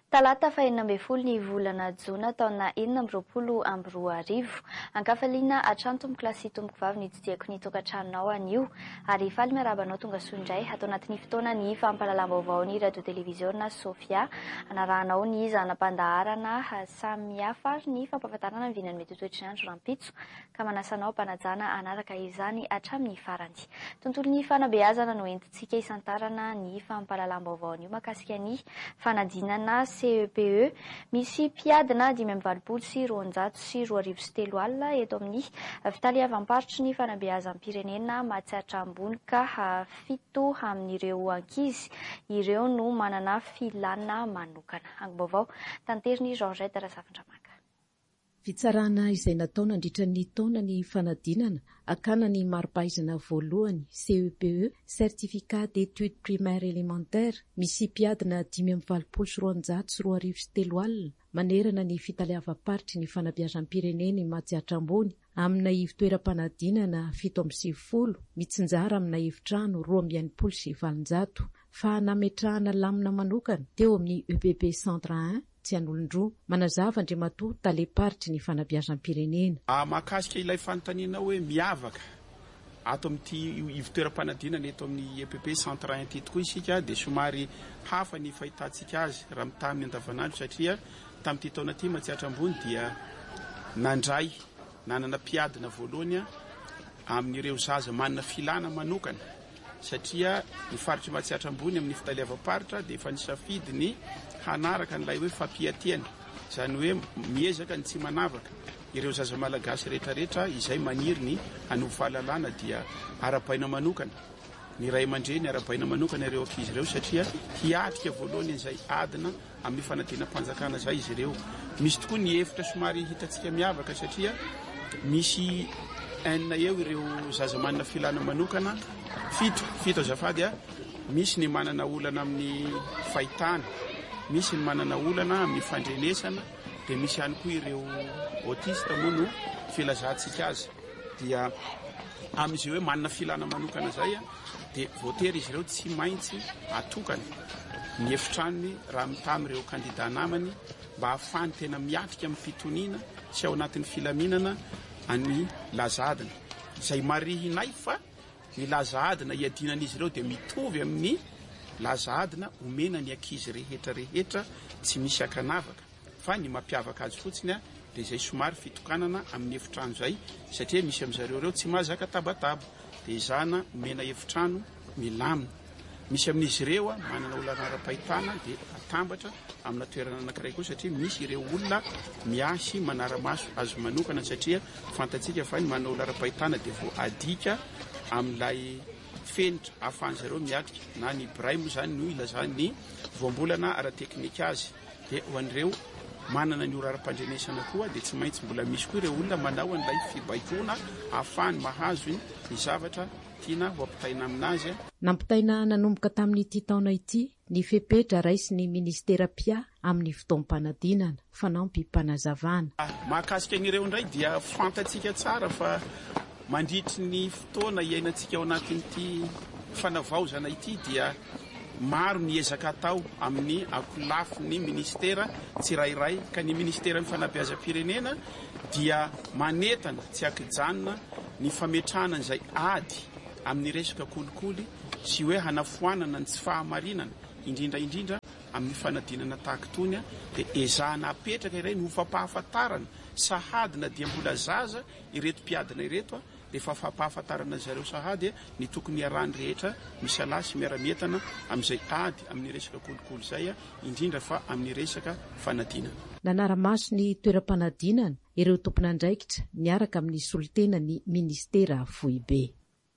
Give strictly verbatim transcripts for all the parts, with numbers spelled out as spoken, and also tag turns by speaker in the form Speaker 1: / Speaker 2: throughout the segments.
Speaker 1: Talata fahenina ambin'ny folo ny volana Jona taona enina amby roapolo amby roa arivo. Ankafaliana hatrany tomboko lahy sy tomboko vavy nitsidiako ny tokantranonao anio ary faly miarabanao tonga soindray atao anatin'ny fotoana ny fampahalalam-baovao ny radio televiziona Sofia anarahanao ny zanam-pandaharana samihafa ny fampahafantarana ny vinany mety toetr'ny andro rampitso ka manasanao mpanajana anaraka izany hatramin'ny farany. Tontolo ny fanabeazana no entintsika isantarana ny fampahalalam-baovao anio makasika ny fanadinana C E P E misy piadina dimy amby valopolo sy roanjato sy roa arivo sy telo alina eto amin'ny fitaliavam-paritry ny fanabeazam-pirenena mahatsiaritra ambony ka fito amin'ireo ankizy ireo no manana filana manokana. Angom-baovao tanteriny Georgette Rasafindramanga.
Speaker 2: Fitsarana izay natao nandritra ny taona ny fanadinana akana ny mari-pahaizana voalohany C E P E certificat d'études primaires élémentaires misy piadina dimy amby valopolo sy roanjato sy roa arivo sy telo alina manerana ny fitaliavam-paritry ny fanabeazam-pirenena mahatsiaritra ambony amina ivitoeram-panadinana fito amby sivifolo mitsinjara amina efitrano roa amby enimpolo sy valonjato fa nametrahana lamina manokana teo amin'ny E P P centre un tsy an'olon-droa manazava Andriamatoa taleparitry ny fanabeazam-pirenena.
Speaker 3: Mahakasika ilay fanontaniana hoe miavaka ato amin'ity ivitoeram-panadinana eto amin'ny E P P centre un ity tokoa isika dia somary hafa ny fahitantsika azy raha mitaha amin'ny andavanandro satria tamin'ity taona ity mahatsiaritra ambony dia nandray nanana piadina voalohany amin'ireo zaza manana filana manokana satria ny faritry mahatsiaritra ambony amin'ny fitaliavam-paritra dia efa nisafidy ny hanaraka n'ilay hoe fampiatiana izany hoe miezaka ny tsy manavaka ireo zaza malagasy rehetrarehetra izay maniry ny hanovy fahalalana dia arabaina manokana ny ray aman-dreny arabaina manokana ireo ankizy ireo satria hiatrika voalohany izay adina amin'ny fanadinam-panjakana zay izy ireo. Misy tokoa ny efitra somary hitantsika miavaka satria misy enina eo ireo zaza manana filana manokana fito fito azafady a misy ny manana olana amin'ny fahitana, misy ny manana olana amin'ny fandrenesana dia misy ihany koa ireo autiste moa no filazantsika azy dia amin'izay hoe manana filana manokana zay a dia voatery izy ireo tsy maintsy atokana ny efitranony raha mitaha amin'ireo kandida namany mba hahafany tena miatrika amin'ny fitoniana sy ao anatin'ny filaminana any lazadina izay marihinay fa ny lazadina hiadinan'izy ireo dia mitovy amin'ny lazadina omena ny ankizy rehetra rehetra tsy misy akanavaka fa ny mampiavaka azy fotsiny a dia izay somary fitokanana amin'ny efitrano zay satria misy amin'izareo ireo tsy mahazaka tabataba dia izana omena efitrano milamina. Misy amin'izy ireo a manana olana ara-pahitana dia atambatra amina toerana anankiray koa satria misy ireo olona miasy manara-maso azo manokana satria fantatsika fa ny manana olana ara-pahitana dia vao adika amin'ilay fenitra ahafahan'izareo miatrika na ny braille zany no ilazany ny voambolana ara-teknika azy dia ho an'ireo manana ny ora ara-pandrenesana koa dia tsy maintsy mbola misy koa ireo olona manao an'ilay fibaikona ahafahany mahazo ny zavatra tiana ho ampitaina aminazy.
Speaker 2: Nampitaina nanomboka tamin'ity taona ity ny fepetra raisy ny ministera pia amin'ny fotoam-panadinana fanampy mpanazavana.
Speaker 3: Mahakasika an'ireo indray dia fantatsika tsara fa mandritry ny fotoana iainantsika ao anatin'ity fanavaozana ity dia maro ny ezaka atao amin'ny akolafiny ministera tsirairay ka ny ministera ny fanabeazam-pirenena dia manetana tsy akijanona ny fametrahana izay ady amin'ny resaka kolikoly sy hoe hanafoanana ny tsy fahamarinana indrindra indrindra amin'ny fanadinana tahaka tony dia ezahana apetraka iray ny ho fampahafantarana sahadina dia mbola zaza ireto mpiadina ireto dia fa fampahafantarana zareo sahady ny tokony arany rehetra misy alahy sy miara-mientana amin'izay ady amin'ny resaka kolikoly zay indrindra fa amin'ny resaka fanadinana.
Speaker 2: Nanara-maso ny toeram-panadinana ireo tompon'andraikitra niaraka amin'ny solitena ny ministera Voibe.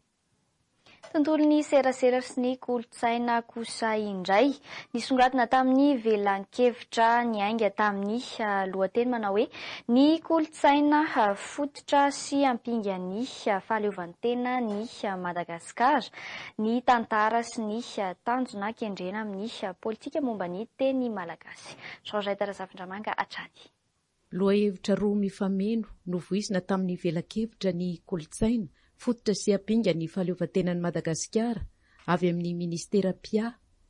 Speaker 1: Tontolo ny serasera sy ny kolotsaina kosa indray nisongadina tamin'ny velan-kevitra ny ainga tamin'ny lohateny manao hoe ny kolotsaina fototra sy ampingan'ny fahaleovantena ny Madagasikara, ny tantara sy ny tanjona kendrena amin'ny politika momba ny teny malagasy. Georgette Rasafindramanga hatrany.
Speaker 2: Lohahevitra roa mifameno no voisina tamin'ny velan-kevitra ny kolotsaina fototra sy ampinga ny fahaleovantenan'i Madagasikara avy amin'ny ministera pia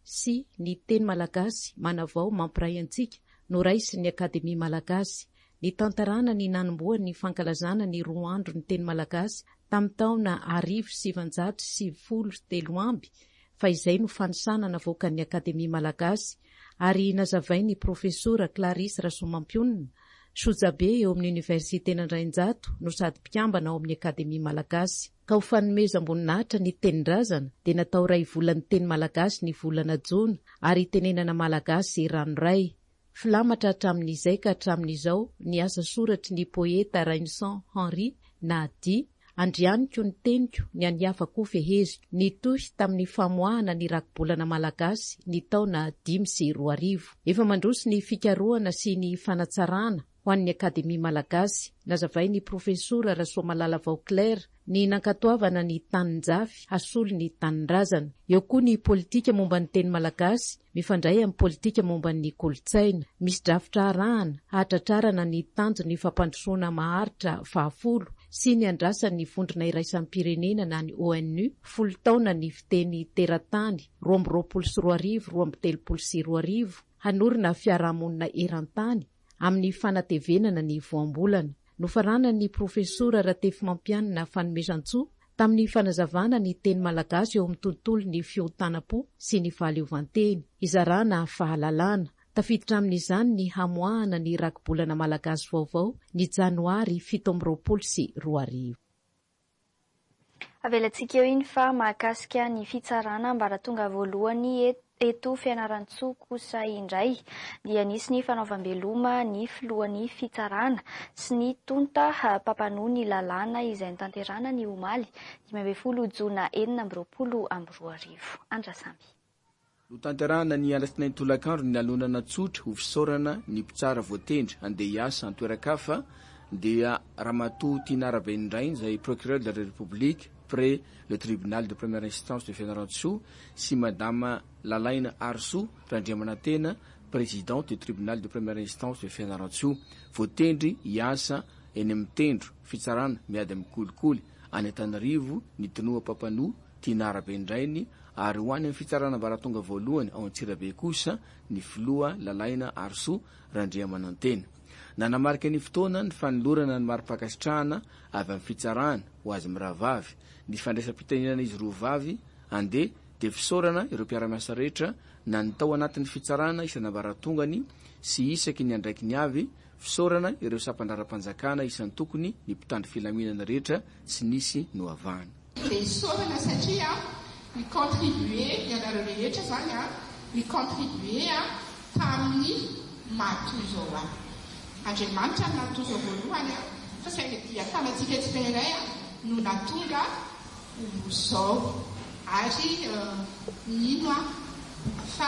Speaker 2: sy ny teny malagasy manavao mampiray antsika no raisy ny akademia malagasy. Ny tantarana ny nanomboa ny fankalazana ny roa andro ny teny malagasy tamin'ny taona arivo sivanjato sivy folo telo amby, fa izay no fanisana navoaka ny akademia malagasy ary nazavay ny profesora Clarisse Rasomampionna, sojabe eo amin'ny Université Nandrainjato no sady mpiambana ao amin'ny akademia malagasy. Ka ho fanomeza amboninahitra ny tenin-drazana dia natao ray volan'ny teny malagasy ny volana jona ary tenenana malagasy ranoray. Filamatra hatramin'izay ka hatramin'izao ny asa soratry ny poeta Rainson Henry Nadi, andrianiko ny teniko ny aniafako feheziko ny tohy tamin'ny famoahana ny rakobolana malagasy ny taona dimy sy roa arivo. Efa mandroso ny fikarohana sy ny fanatsarana ho an'ny akademia malagasy, nazavay ny profesora Rasoamalala Vauclair ny nankatoavana ny taninjafy hasolo ny tanin-drazana. Eo koa ny politika momba ny teny malagasy mifandray amin'ny politika momba ny kolotsaina. Misy drafitra arahana hahatratrarana ny tanjo ny fampandrosoana maharitra fahafolo sy ny andrasan'ny vondrona iraisam-pirenena na ny O N U folo taona ny fiteny teratany roa amby roapolo sy roa arivo roa amby telopolo sy roa arivo hanorina fiarahamonina eran-tany amin'ny fanatevenana ny voambolana. Nofarana ny profesora Ratefy Mampianina Fanomezantsoa tamin'ny fanazavana ny teny malagasy eo amin'ny tontolo ny fiotanam-po sy ny fahaleovanteny, izarana fahalalana. Tafiditra amin'izany ny hamoahana ny rakobolana malagasy vaovao ny janoary fito amby roapolo sy roa arivo.
Speaker 1: Avelantsika eo iny fa mahakasika ny fitsarana ambaratonga voalohany eto eto fianaran-tsoa kosa indray dia nisy ny fanaovam-beloma ny filohan'ny fitsarana sy ny tonta pampanoa ny lalàna izay nitanterana ny omaly dimy ambin'ny folo jona enina amby roapolo amby roa arivo. Andrasamby.
Speaker 4: Notanterana ny alasinainy tolakandro ny alonana tsotra ho fisaorana ny mpitsara voatendry andeha hiasa antoeran-kafa dia Ramatoa Tina Rabendrainy izay procureur de la République près le tribunal de première instance de Fianarantsoa sy madame Lalaina Arso Randriamanantena présidente du tribunal de première instance de Fianarantsoa voatendry hiasa eny amin'ny tendro fitsarana miady amin'ny kolikoly any Antananarivo ny tonoa Pampanoa Tina Rabendrainy ary ho any amin'ny fitsarana ambaratonga voalohany ao Antsirabe kosa ny filoha Lalaina Arso Randriamanantena. Nanamarika ny fotoana ny fanolorana ny mari-pakasitrahana avy amin'ny fitsarana ho azy mirahavavy ny fandraisam-pitenenana izy roa vavy andeha dia fisaorana ireo mpiara-miasa rehetra na ny tao anatin'ny fitsarana isan'ambaratongany sy isaky ny andraiky ny avy, fisaorana ireo sampandraram-panjakana isan'ny tokony ny mpitandro filaminana rehetra sy nisy no avahana.
Speaker 5: Fisaorana satria ny contribuer ianareo rehetra zany a ny contribuer a tamin'ny matozo a Andriamanitra no natozo voalohany a fa saingy dia fanatsika tsirairay a no natonga ho zao ary nino a fa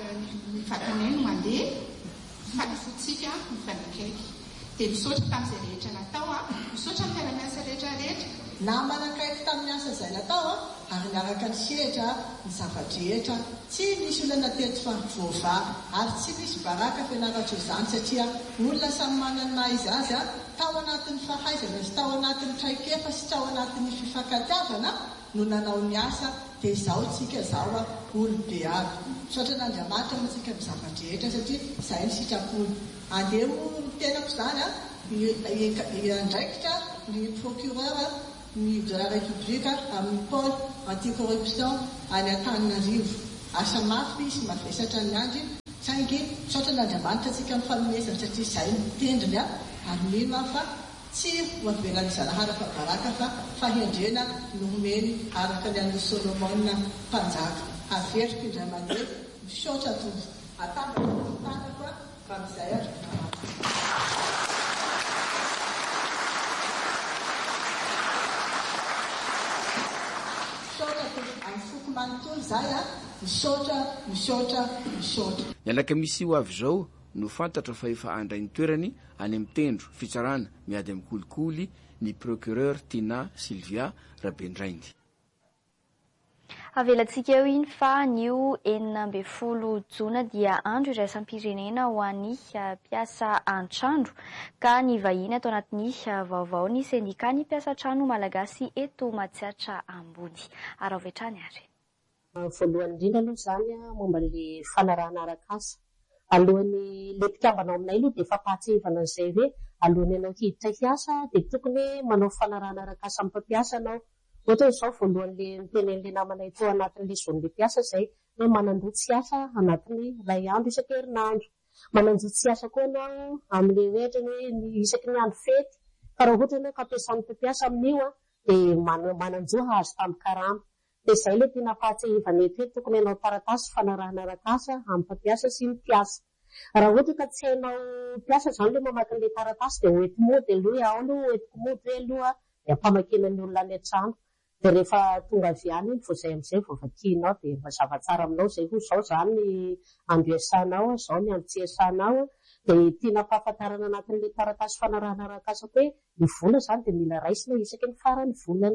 Speaker 5: ny vatanay no mandeha fa ny fotsika ny fanakaiky dia misaotra tamin'izay rehetra natao a misaotra ny miara-miasa rehetra rehetra
Speaker 6: na manakaiky tamin'ny asa izay natao a ary miaraka ny sehatra ny zavadrehetra tsy misy olona teto fa voava ary tsy misy baraka fianaratra izany satria olona samy manana maha-izy azy a tao anatin'ny fahaizana sy tao anatin'ny traikefa sy tao anatin'ny fifankatiavana no nanao ny asa dia izao tsika izao a olobe avy misaotra n'Andriamanitra motsika ny zavadrehetra satria izay ny sitrapony andeha ho tenako izany a andraikitra ny procureur ny de la République amin'ny pôle anti-corruption any Antananarivo. Asa mafy sy mavesatra ny andry saingy misaotra n'Andriamanitra tsika ny fanomezana satria izay ny tendrony a ary mino fa tsy hoavelan'ny zanahary fa baraka fa fahendrena no homeny araka ny an'ny Solomona mpanjaka. Averiko indray mandeha misaotra toy atambatra tanako fa amin'izay ary
Speaker 4: Nialaka misy ho avy zao no fantatra fa efa andray ny toerany any amin'ny tendro fitsarana miady amin'ny kolikoly ny procureur Tina Sylvia Rabendrainy.
Speaker 1: Avelantsika eo iny fa nio enina ambin'ny folo jona dia andro iraisam-pirenena ho an'ny mpiasa an-trano ka ny vahiny atao anatin'ny vaovao ny sendika ny mpiasa trano malagasy eto Matsiatra ambony. Araovetrany ary.
Speaker 7: Voalohany indrindra aloha izany a momba ilay fanarahana arak'asa. Alohan'ny ilay mpikambanao aminay aloha dia efa pahatsihivana an'izay hoe alohan'ny ianao hiditra hiasa dia tokony manao fanarahana arak'asa amin'ny mpampiasa anao. Ohatra hoe izao voalohan'ilay nitenen'ilay namanay teo anatin'ilay zon'ilay mpiasa izay hoe manandroa tsy asa anatin'ny iray andro isan-kerinandro. Manandroa tsy asa koa ianao amin'ilay ohatra hoe ny isaky ny andro fety. Fa raha ohatra ianao ka ampiasan'ny mpampiasa amin'io a dia mananjoa hazo tamin'ny karama. Dia izay ilay tena pahatsihivana eto hoe tokony ianao taratasy fanarahana arak'asa amin'ny mpampiasa sy ny mpiasa. Raha ohatra ka tsy hainao mpiasa izany ilay mamaky an'ilay taratasy dia hoety mody aloha ao aloha hoetiko mody hoe aloha dia ampamakena ny olona any an-trano. Dia rehefa tonga avy any iny vao izay amin'izay vao vakianao dia mazava tsara aminao izay ho izao izany ny andro iasanao, izao ny andro tsy iasanao. Dia tiana fahafantarana anatin'ilay taratasy fanarahana arak'asa hoe ny vola izany dia mila raisina isaky ny farany volana.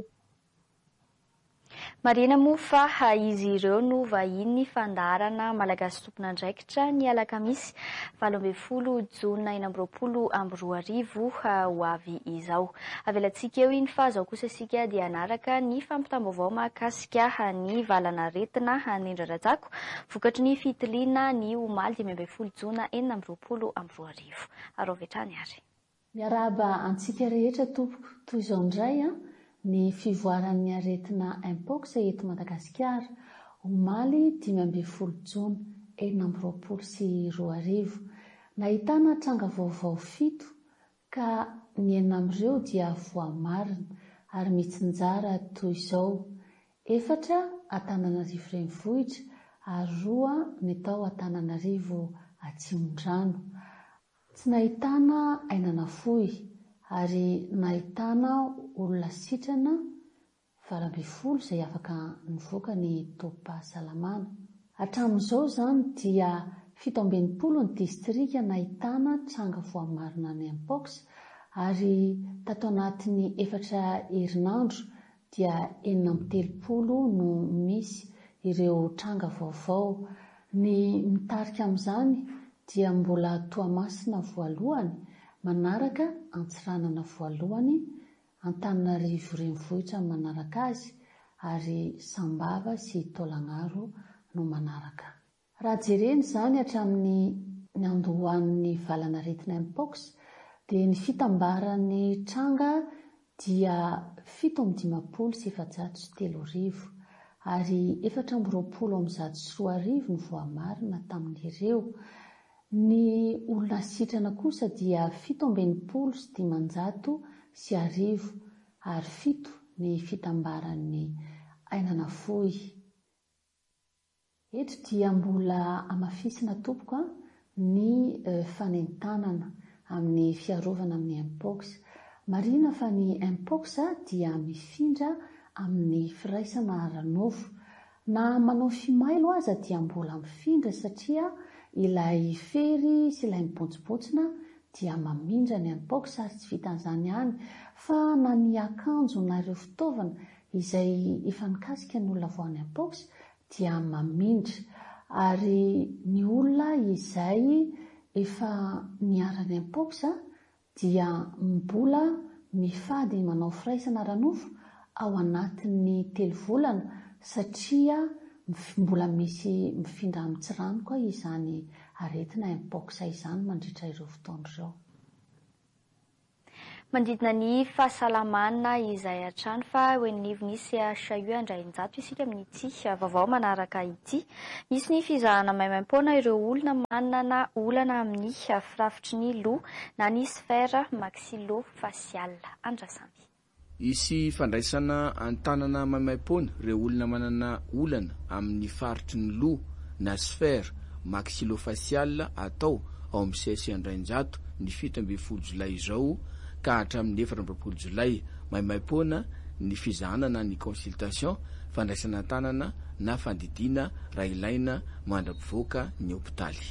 Speaker 1: Marina moa fa izy ireo no vahiny fandaharana malagasy tompon'andraikitra ny alakamisy valo ambin'ny folo jona enina amby roapolo amby roa arivo ho avy izao. Avelantsika eo iny fa izao kosa isika dia anaraka ny fampitam-baovao mahakasika ny valanaretina Nendra Rajako vokatry ny fitiliana ny omaly dimy ambin'ny folo jona enina amby roapolo amby roa arivo. Arao vetrany ary.
Speaker 8: Miarahaba antsika rehetra tompoko toy izao indray a. Ny fivoaran'ny aretina mpox eto Madagasikara omaly dimy ambin'ny folo jona enina amby roapolo sy roa arivo. Nahitana tranga vaovao fito ka ny enina amin'ireo dia voamarina ary mitsinjara toy izao: efatra Antananarivo renivohitra ary roa ny tao Antananarivo Atsimondrano. Tsy nahitana ainanafohy ary nahitana olona sitrana valo ambin'ny folo izay afaka nivoaka ny tobim-pahasalamana. Hatramin'izao izany dia fito ambin'ny polo ny distrika nahitana tranga voamarina ny mpox ary tato anatin'ny efatra herinandro dia enina amby telopolo no misy ireo tranga vaovao. Ny mitarika amin'izany dia mbola Toamasina voalohany, manaraka Antsiranana voalohany, Antananarivo renivohitra manaraka azy ary Sambava sy Taolagnaro no manaraka. Raha jerena izany hatramin'ny nandohan'ny valanaretina mpox dia ny fitambaran'ny tranga dia fito amby dimapolo sy efajato sy telo arivo ary efatra amby roapolo amby zato sy roa arivo ny voamarina tamin'ireo. Ny olona sitrana kosa dia fito amby enimpolo sy dimanjato sy arivo ary fito ny fitambaran'ny ainanafohy. Eto dia mbola amafisina tompoko ny fanentanana amin'ny fiarovana amin'ny mpox. Marina fa ny mpox dia mifindra amin'ny firaisana ara-nofo. Na manao fimailo aza dia mbola mifindra satria ilay fery sy ilay mibontsibontsina dia mamindra ny mpox ary tsy vitan'izany ihany fa na ny akanjo na ireo fitaovana izay efa nikasika ny olona vao any mpox dia mamindra ary ny olona izay efa niara-ny mpox dia mbola mifady manao firaisana ara-nofo ao anatin'ny telo volana satria mbola misy mifindra amin'ny tsirano koa izany aretina mpox izany mandritra ireo fotoana ireo.
Speaker 1: Mandidina ny fahasalamana izay hatrany fa hoeninivo nisy Chahu Andrainjato isika amin'ity vaovao manaraka ity. Misy ny fizahana maimaim-poana ireo olona manana olana amin'ny firafitry ny loha na ny sphère maxillofaciale. Andrasamby.
Speaker 4: Isy fandraisana antanana maimaim-poana ireo olona manana olana amin'ny faritry ny loha na sphère maxillofaciale atao ao amin'ny C S Andrainjato ny fito ambin'ny folo jolay izao ka hatramin'ny efatra amby roapolo jolay. Maimaim-poana ny fizahanana ny consultation, fandraisana tanana na fandidiana raha ilaina mandra-pivoaka ny hopitaly.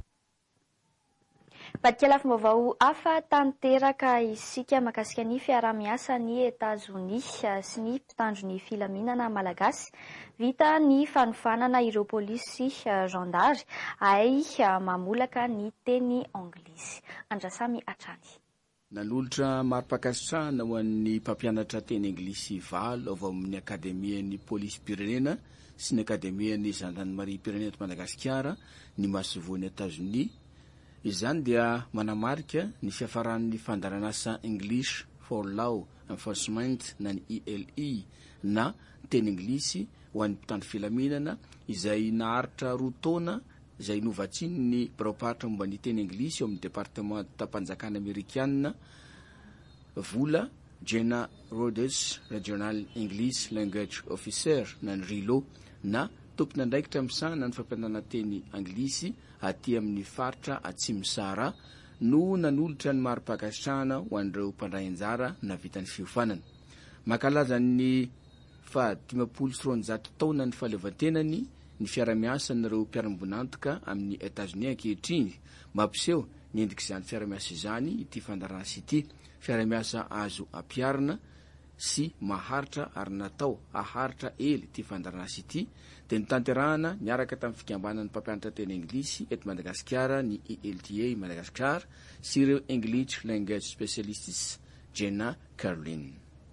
Speaker 1: Badika lafim-baovao hafa tanteraka isika mahakasika ny fiarah-miasa ny Etazonia sy ny mpitandro ny filaminana malagasy vita ny fanofanana ireo polisy gendary ay mamolaka ny teny anglisy. Andrasamy Atrany.
Speaker 4: Nanolotra mari-pakasitrahana ho an'ny mpampianatra teny anglisy valo avy amin'ny akademian'ny polisy pirenena sy ny akademian'ny gendarmerie pirenée eto Madagasikara ny masovoan'ny États-Unis. Izany dia manamarika ny fiafaran'ny fandaranasa English for Law Enforcement na ny E L E na teny Anglisy ho an'ny mpitandro filaminana izay naharitra roa taona izay novatsiny ny baroparitra momba ny teny Anglisy eo amin'ny département tampanjakana Amerikanina vola Jenna Rhodes Regional English Language Officer na ny Rilo na tompona andraikitra misana ny fampianarana teny Anglisy aty amin'ny faritra Atsimisara no nanolotra ny mari-pakasitrahana ho an'ireo mpandray anjara na vitan'ny fiofanana. Makalaza ny fa dimapolo sy roanjato taona ny fahaleovantenany ny fiaramiasan'ireo mpiarambonantoka amin'ny États-Unis ankehitriny mampiseho ny endrik'izany fiaramiasa izany ity fandaranasa ity, fiaramiasa azo ampiarina sy maharitra ary natao aharitra ely ity fandaranasa ity dia nitanterahana niaraka tamin'ny fikambanan'ny mpampianatra teny Anglisy eto Madagasikara ny E L T A Madagascar sy ireo English Language Specialists Jenna Caroline.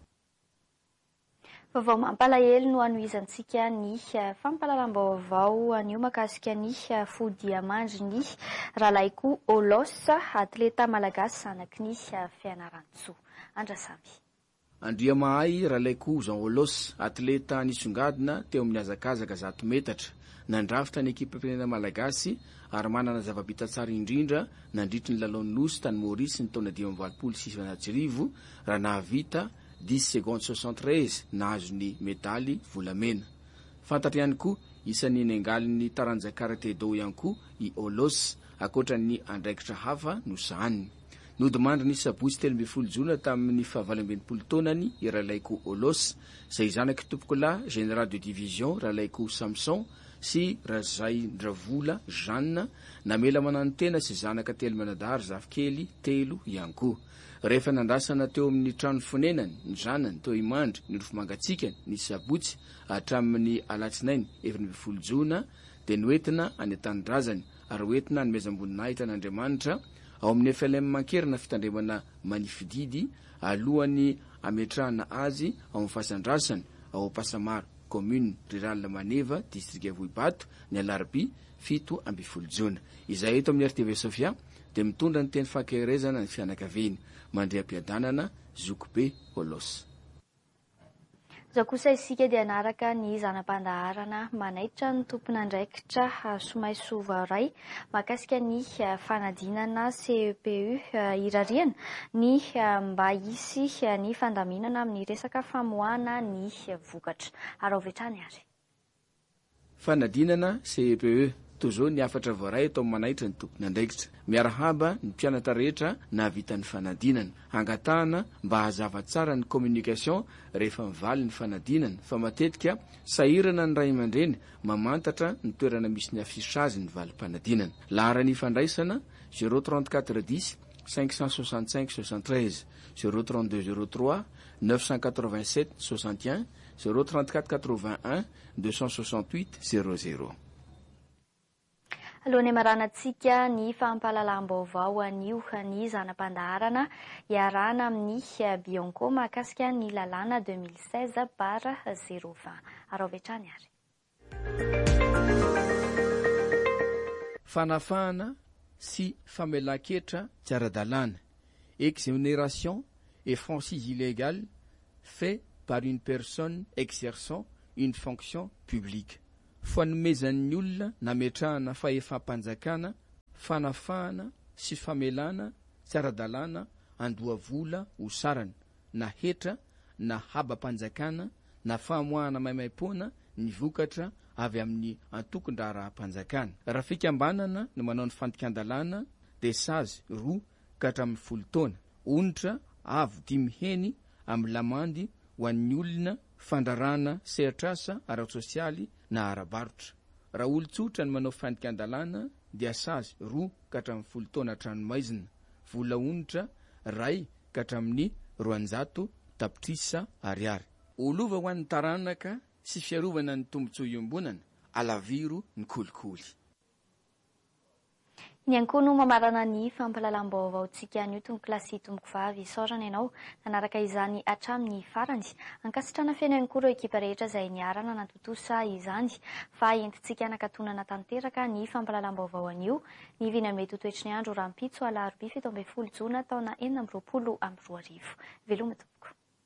Speaker 1: Vaovao mampalahelo no anoizantsika ny fampahalalam-baovao anio mahakasika ny fodiamandry ny Ralaiko Olos atleta malagasy anaky ny Fianarantsoa. Andrasamby.
Speaker 4: Andriamahay Ralaiko Jean Olos atleta nisongadina teo amin'ny hazakazaka zato metatra nandrafitra ny ekipa firenena malagasy ary manana zava-bita tsara indrindra nandritry ny lalaon'ny nosy tany Maurice ny taona dimy amby valopolo sy sivanjato raha nahavita dix secondes soixante-treize nahazo ny medaly volamena. Fantatra ihany koa isan'ny nengalin'ny taranja karate do ihany koa i Olos akoatra ny andraikitra hafa no sahaniny. Nodimandry ny sabotsy telo amby folo jona tamin'ny fahavalo amby enimpolo taonany i Ralaiko Olos izay zanaky tompoko lahy général de division Ralaiko Samson sy Razay Ndravola Jeanne namela manano tena sy zanaka telo manadary zafikely telo ihany koa. Rehefa nandrasana teo amin'ny trano fonenany ny zanany teo imandry ny rofo mangatsikany ny sabotsy hatramin'ny alatsinainy efatra amby folo jona dia noentina any an-tanindrazany ary hoentina nomezam-boninahitra n'Andriamanitra ao amin'ny F L M mankerina fitandremana manifididy alohany ametrahana azy ao amin'ny fasandrasany ao Pasamar commune rurale Maneva district Vohibato ny alarobia fito amby folo jona. Izay eto amin'ny R T V Sofia dia mitondra ny teny fahakerezana ny fianakaviany mandriam-piadanana Zokobe Olos.
Speaker 1: Zao kosa isika dia anaraka ny zanam-pandaharana manaitra ny tompon'andraikitra Somaisova Ray mahakasika ny fanadinana C E P U irariana ny mba hisy ny fandaminana amin'ny resaka famoahana ny vokatra. Ary ovetrany ary.
Speaker 4: Fanadinana C E P U tozo ny afatra voaray atao manaitra ny tompon'andraikitra. Miarahaba ny mpianatra rehetra na vitan'ny fanadinana. Angatahana mba hazava tsara ny communication rehefa mivaly ny fanadinana fa matetika sahirana ny ray aman-dreny mamantatra ny toerana misy ny afisage ny valim-panadinana. Lahara ny fandraisana zéro trente-quatre dix cinq cent soixante-cinq soixante-treize zéro trente-deux zéro trois neuf cent quatre-vingt-sept soixante et un zéro trente-quatre quatre-vingt-un deux cent soixante-huit zéro zéro.
Speaker 1: Alohan'ny maranantsika ny fampahalalam-baovao anio ny zanam-pandaharana iarahana amin'ny Bianco mahakasika ny lalàna deux mille seize barra zéro vingt. Ary ovetrany ary.
Speaker 4: Fanafahana sy famelan-ketra tsy ara-dalàna. Exonération et franchise illégale fait par une personne exerçant une fonction publique. Fanomezan'ny olona nametrahana fahefam-panjakana, fanafahana sy famelana tsy ara-dalàna andoha vola ho sarana na hetra na haba-panjakana na famoahana maimaimpona ny vokatra avy amin'ny antokon-draharaha-panjakana. Raha fikambanana no manao ny fandikan-dalàna dia sazy roa ka hatramin'ny folo taona, onitra avo dimy heny amin'ny lamandy ho an'ny olona fandrarana sehatrasa ara-tsosialy na ara-barotra. Raha olon-tsotra ny manao fandikan-dalàna dia sazy roa ka hatramin'ny folo taona tranomaizina, vola onitra ray ka hatramin'ny roanjato tapitrisa ariary. Olova ho an'ny taranaka sy fiarovana ny tombotsoa iombonana, alaviro ny kolikoly.
Speaker 1: Ny ankoho no mamarana ny fampalalam-baovaontsika ny tombo klasy tomboko vavy saorana ianao nanaraka izany hatramin'ny farany ankasitrana feno ihany koa ireo ekipa rehetra izay niarana nantontosa izany fa entintsika anakatonana tanteraka ny fampalalam-baovao anio ny vina amin'ny mety ho toetry ny andro rahampitso alarobia fito ambin'ny folo jona taona enina amby roapolo amby roa arivo veloma tompoko.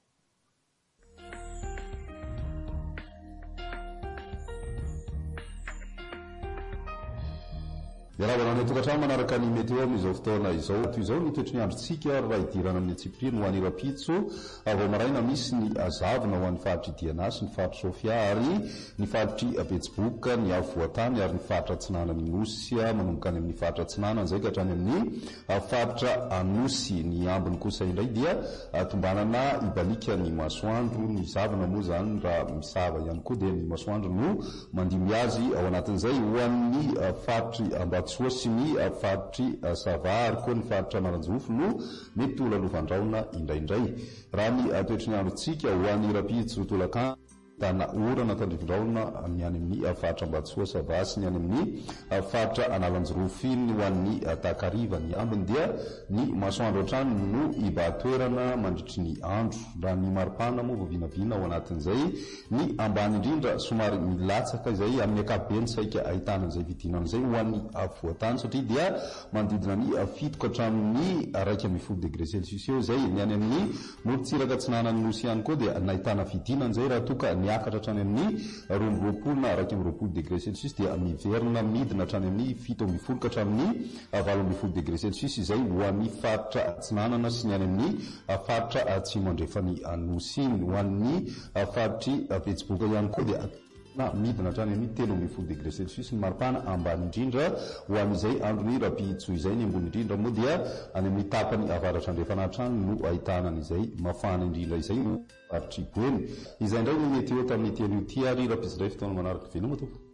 Speaker 9: Iaraha ny tokatrano manaraka ny meteo amin'izao fotoana izao toy izao ny toetry ny androntsika raha idirana amin'ny atsipriny ho an'ny rapitso avao maraina misy ny azavina ho an'ny faritry Dianasy ny faritry Sofia ary ny faritry Betsiboka ny avoatany ary ny faritra Atsinana ny Nosy manomboka any amin'ny faritra Atsinana izay ka hatrany amin'ny faritra Anosy ny ambiny kosa indray dia tombanana ibalika ny masoandro ny zavana moa zany raha misava ihany koa dia ny masoandro no mandimy azy ao anatin'izay ho an'ny faritry Ambatsoa sy ny faritry Sava ary koa ny faritra Maranjofo no mety ho lalovandraona indraindray raha ny toetry ny androntsika ho an'ny rapitso tolakandro tana orana tandrivindraona ny any amin'ny faritra Ambatsoa Sava sy ny any amin'ny faritra Analanjorofo ny ho an'ny Takariva ny ambiny dia ny masoandro hatrany no ibatoerana mandritry ny andro raha ny maripana moa voavinavina ao anatin'izay ny ambany indrindra somary milatsaka izay amin'ny ankapobeny saika ahitana izay vidinana izay ho an'ny avoatany satria dia manodidina ny fito ka hatramin'ny raika ambin'ny folo degré celsius eo izay ny any amin'ny morontsiraka Atsinana ny Nosy ihany koa dia nahitana vidinana izay raha toka niakatra hatrany amin'ny roa amby roapolo na raika amby roapolo degré celsius dia miverina midina hatrany amin'ny fito amby folo ka hatramin'ny valo amby folo degré celsius izay ho an'ny faritra Atsinanana sy ny any amin'ny faritra Atsimo andrefany Anosy ho an'ny faritry Betsiboka ihany koa dia na midina hatrany amin'ny telo amby folo degré celsius ny maripana ambany indrindra ho amin'izay androny rapitso izay ny ambony indrindra moa dia any amin'ny tapany avaratra andrefana hatrany no ahitana an'izay mafana indrindra izay no faritry Boeny izay indray no mety eo tamin'ny teny io ty ary rapitso iray fotoana manaraka veloma tompoko.